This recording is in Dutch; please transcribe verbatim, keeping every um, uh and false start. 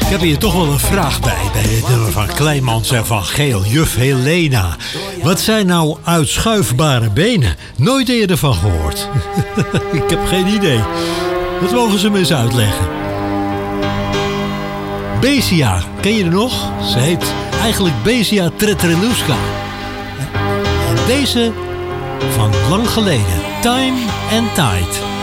Ik heb hier toch wel een vraag bij, bij het nummer van Kleimans en van Geel. Juf Helena. Wat zijn nou uitschuifbare benen? Nooit eerder van gehoord. Ik heb geen idee. Dat mogen ze me eens uitleggen. Besia, ken je er nog? Ze heet eigenlijk Besia Tretrenuska. En deze van lang geleden. Time and Tide.